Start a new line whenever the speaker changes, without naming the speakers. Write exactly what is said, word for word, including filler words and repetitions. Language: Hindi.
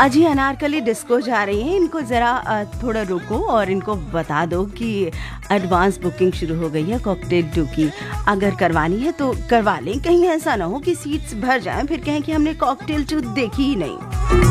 अजी अनारकली डिस्को जा रही हैं, इनको ज़रा थोड़ा रोको और इनको बता दो कि एडवांस बुकिंग शुरू हो गई है कॉकटेल टू की। अगर करवानी है तो करवा लें, कहीं ऐसा ना हो कि सीट्स भर जाएं फिर कहें कि हमने कॉकटेल टू देखी ही नहीं।